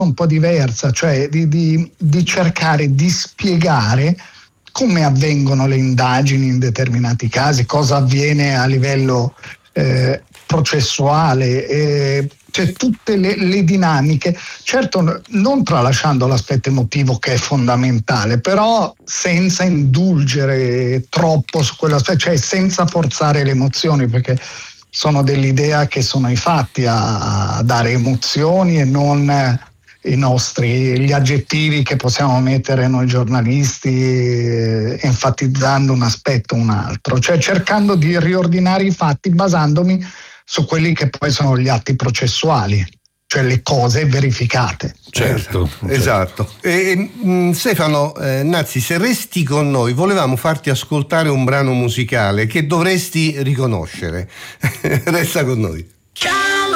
un po' diversa, cioè di cercare di spiegare come avvengono le indagini in determinati casi, cosa avviene a livello processuale, cioè tutte le dinamiche, certo non tralasciando l'aspetto emotivo che è fondamentale, però senza indulgere troppo su quell'aspetto, cioè senza forzare le emozioni, perché sono dell'idea che sono i fatti a dare emozioni e non gli aggettivi che possiamo mettere noi giornalisti, enfatizzando un aspetto o un altro, cioè cercando di riordinare i fatti basandomi su quelli che poi sono gli atti processuali, cioè le cose verificate. Certo. Esatto. Stefano Nazzi, se resti con noi, volevamo farti ascoltare un brano musicale che dovresti riconoscere. Resta con noi.